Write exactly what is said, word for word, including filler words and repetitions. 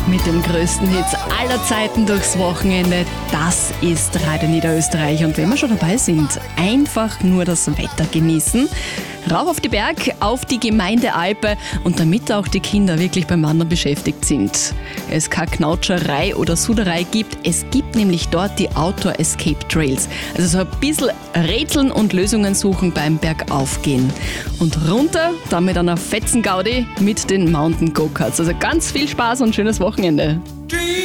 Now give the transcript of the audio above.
Mit den größten Hits aller Zeiten durchs Wochenende. Das ist Radio Niederösterreich. Und wenn wir schon dabei sind, einfach nur das Wetter genießen. Rauf auf die Berg, auf die Gemeindealpe und damit auch die Kinder wirklich beim Wandern beschäftigt sind. Es keine Knautscherei oder Suderei gibt. Es gibt nämlich dort die Outdoor Escape Trails. Also so ein bisschen rätseln und Lösungen suchen beim Bergaufgehen. Und runter, dann mit einer fetzen Gaudi mit den Mountain Go-Karts. Also ganz viel Spaß und schönes Wochenende.